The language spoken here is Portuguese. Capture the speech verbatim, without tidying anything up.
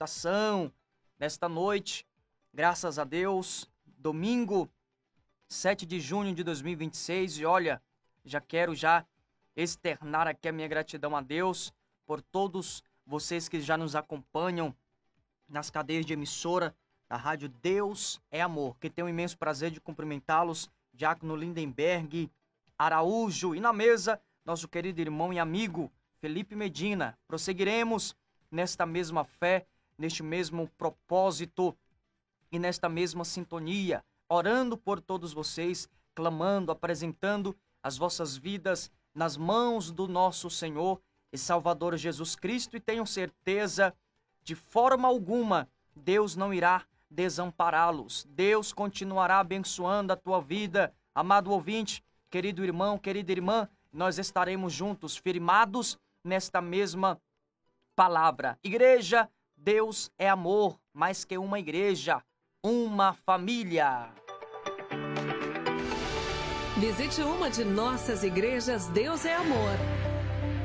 exaltação nesta noite. Graças a Deus, domingo, sete de junho de dois mil e vinte e seis, e olha, já quero já externar aqui a minha gratidão a Deus por todos vocês que já nos acompanham nas cadeias de emissora da Rádio Deus é Amor, que tenho o imenso prazer de cumprimentá-los, Diácono Lindenberg Araújo, e na mesa, nosso querido irmão e amigo Felipe Medina. Prosseguiremos nesta mesma fé, neste mesmo propósito e nesta mesma sintonia, orando por todos vocês, clamando, apresentando as vossas vidas nas mãos do nosso Senhor e Salvador Jesus Cristo, e tenham certeza, de forma alguma, Deus não irá desampará-los. Deus continuará abençoando a tua vida, amado ouvinte, querido irmão, querida irmã. Nós estaremos juntos, firmados nesta mesma palavra. Igreja, Deus é amor, mais que uma igreja, uma família. Visite uma de nossas igrejas Deus é Amor.